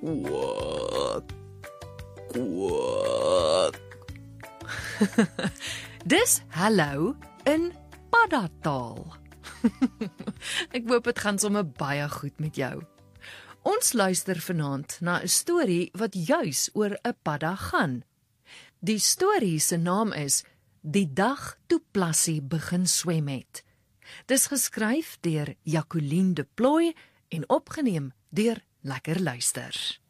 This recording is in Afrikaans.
Kwak, kwak. Dis hallo in paddataal. Ek hoop dit gaan sommer baie goed met jou. Ons luister vanaand na 'n storie wat juis oor 'n padda gaan. Die storie se naam is Die dag toe Plassie begin swem het. Dis geskryf deur Jacqueline de Plooy en opgeneem deur Lekker Luister.